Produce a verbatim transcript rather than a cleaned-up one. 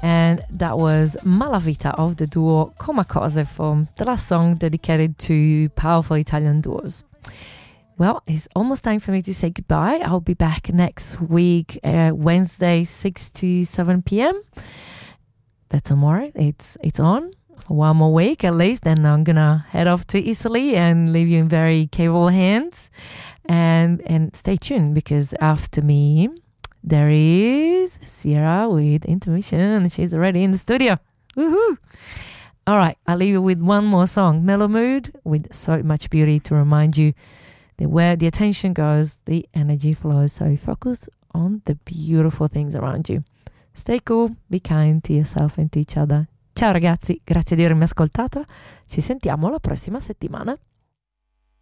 And that was Malavita of the duo Come Cose from the last song dedicated to powerful Italian duos. Well, it's almost time for me to say goodbye. I'll be back next week, uh, Wednesday, six to seven p.m. That's tomorrow. It's it's on for one more week at least. Then I'm going to head off to Italy and leave you in very capable hands. And, and stay tuned, because after me, there is Sierra with Intermission. She's already in the studio. Woohoo! All right, I'll leave you with one more song, Mellow Mood, with so much beauty to remind you that where the attention goes, the energy flows. So focus on the beautiful things around you. Stay cool, be kind to yourself and to each other. Ciao ragazzi, grazie di avermi ascoltata. Ci sentiamo la prossima settimana.